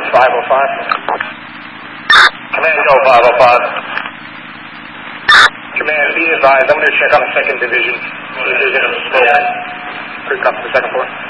505. Command go 505. Command be advised, I'm going to check on the 2nd Division. Division of the slope. Creep up to the 2nd floor.